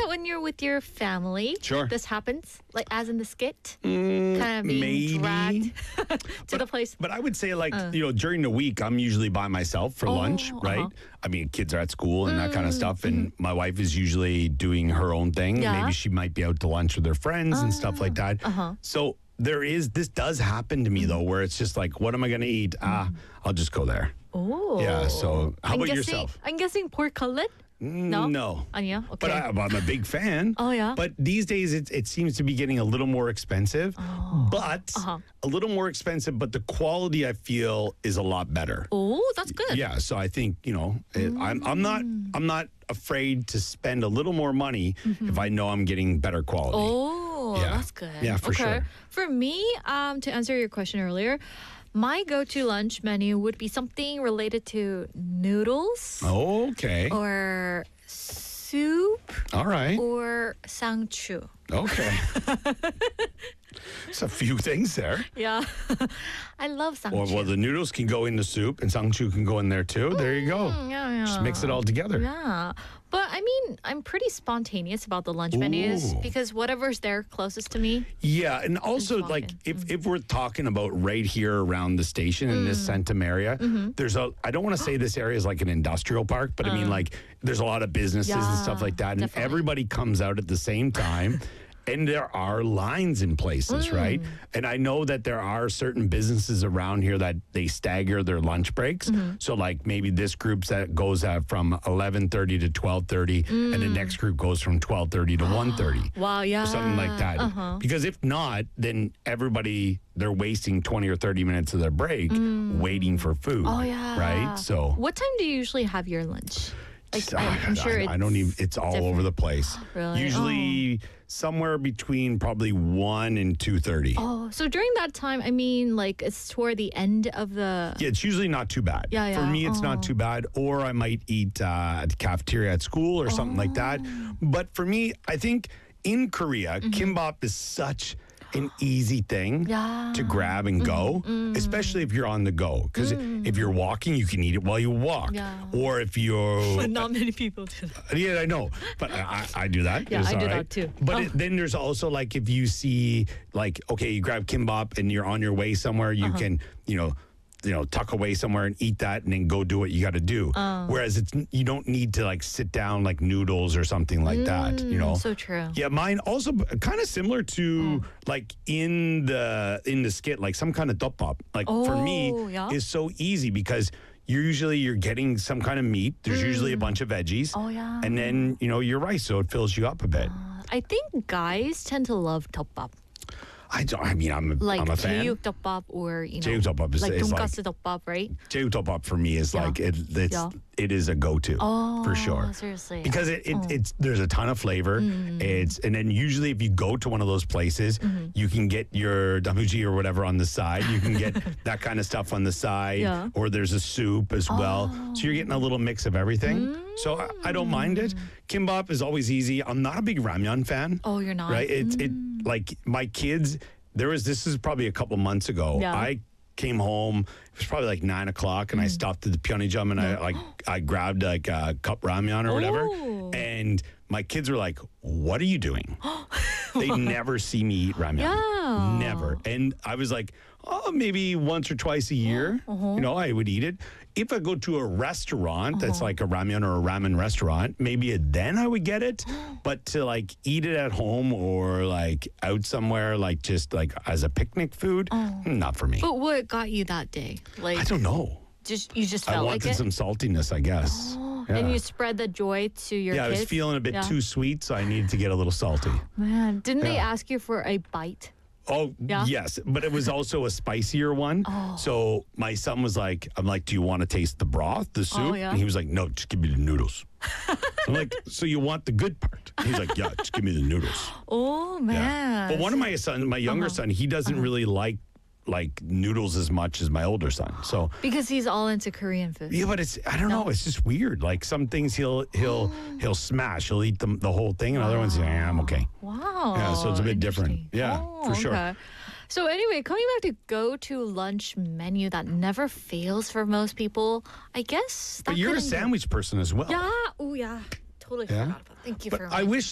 that when you're with your family, Sure. this happens? Like as in the skit? Kind of being maybe. dragged to the place. But I would say, like, during the week, I'm usually by myself for lunch, right? uh-huh. I mean, kids are at school and that kind of stuff. And my wife is usually doing her own thing. Yeah. Maybe she might be out to lunch with her friends and stuff like that. So this does happen to me, though, where it's just like, what am I going to eat? I'll just go there. Oh. Yeah, so how about guessing, yourself? I'm guessing pork cutlet? No? No. Anya? Okay. But I'm a big fan. Oh, yeah? But these days, it seems to be getting a little more expensive. But a little more expensive, but the quality, I feel, is a lot better. Oh, that's good. Yeah, so I think, I'm not afraid to spend a little more money if I know I'm getting better quality. Oh, Yeah. that's good. Yeah, for sure. For me, to answer your question earlier, my go-to lunch menu would be something related to noodles Okay. or soup All right. or sangchu. Okay. It's a few things there. Yeah. I love sangchu. Well, the noodles can go in the soup and sangchu can go in there too. There you go. Yeah. Just mix it all together. Yeah. But I mean, I'm pretty spontaneous about the lunch menus Ooh. because whatever's there closest to me. Yeah, and also Just like walking. if we're talking about right here around the station in this Centum area, there's I don't want to say this area is like an industrial park, but I mean like there's a lot of businesses and stuff Yeah, like that, and definitely. everybody comes out at the same time. And there are lines in places, right? And I know that there are certain businesses around here that they stagger their lunch breaks. So like maybe this group that goes from 11:30 to 12:30, and the next group goes from 12:30 to 1:30. Wow, yeah. Or something like that. Because if not, then they're wasting 20 or 30 minutes of their break waiting for food. Oh, yeah. Right? So What time do you usually have your lunch? Like, I'm sure I don't even, it's all over the place. Really? Usually somewhere between probably 1 and 2:30. Oh, so during that time, I mean, like it's toward the end of the. Yeah, it's usually not too bad. Yeah, For yeah. me, it's not too bad. Or I might eat at the cafeteria at school or something like that. But for me, I think in Korea, kimbap is such an easy thing Yeah. to grab and go, especially if you're on the go. Because if you're walking, you can eat it while you walk. Yeah. Or if you're... But not many people do that. Yeah, I know, but I do that. Yeah, It's I do all that right. too. But then there's also like if you see like okay, you grab kimbap and you're on your way somewhere, you can tuck away somewhere and eat that, and then go do what you got to do. Whereas you don't need to like sit down like noodles or something like that. So true. Yeah, mine also kind of similar to like in the skit, like some kind of tteokbap. Like for me, yeah. is so easy because you're getting some kind of meat. There's usually a bunch of veggies. Oh, yeah. And then, your rice, so it fills you up a bit. I think guys tend to love tteokbap. I'm a fan. 제육 덮밥 or 제육 덮밥 is like like- 돈가스 덮밥, right? Jjajangmyeon for me is Yeah. like Yeah. it is a go-to for sure. Seriously. Because it's there's a ton of flavor. And then usually if you go to one of those places, you can get your damuji or whatever on the side. You can get that kind of stuff on the side, Yeah. or there's a soup as well. So you're getting a little mix of everything. So I don't mind it. Kimbap is always easy. I'm not a big ramyeon fan. Oh, you're not? Right? It like my kids. This is probably a couple months ago. Yeah. I came home. It was probably like 9 o'clock, and I stopped at the Pyeongjam and I grabbed like a cup ramyeon or whatever. Oh. And my kids were like, "What are you doing?" They never see me eat ramyeon. Yeah. Never. And I was like, "Oh, maybe once or twice a year. I would eat it. If I go to a restaurant that's like a ramyeon or a ramen restaurant, maybe then I would get it. But to like eat it at home or like out somewhere, like just like as a picnic food, not for me. But what got you that day? Like, I don't know. you just I felt wanted like it? some saltiness, I guess. Yeah. And you spread the joy to your Yeah, I kids? was feeling a bit Yeah. too sweet, so I needed to get a little salty. Man, didn't they Yeah. ask you for a bite? Oh, Yeah? yes. But it was also a spicier one. So my son was like, I'm like, do you want to taste the broth, the soup? yeah? And he was like, no, just give me the noodles. I'm like, so you want the good part? He's like, yeah, just give me the noodles. Oh, man. Yeah. But one of my sons, my younger son, he doesn't really like noodles as much as my older son. So Because he's all into Korean food. yeah, but I don't know. It's just weird. Like some things he'll smash. He'll eat the whole thing, and other ones, yeah, I'm okay. Wow. Yeah, so it's a bit different. Interesting. Yeah, Oh, for sure. okay. So anyway, coming back to go-to lunch menu that never fails for most people, I guess that But you're a couldn't go- sandwich person as well. Yeah. Oh, yeah. Totally Yeah? forgot about. Thank you But for I wish